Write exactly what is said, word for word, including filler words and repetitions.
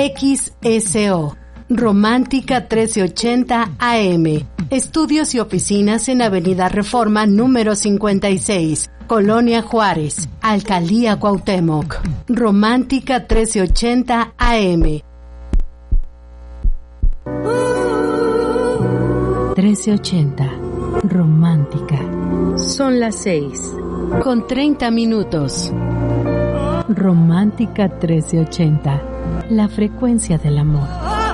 X S O, Romántica trece ochenta A M. Estudios y oficinas en Avenida Reforma número cincuenta y seis, Colonia Juárez, Alcaldía Cuauhtémoc. Romántica trece ochenta A M. trece ochenta, Romántica. Son las seis. Con treinta minutos. Romántica trece ochenta, la frecuencia del amor.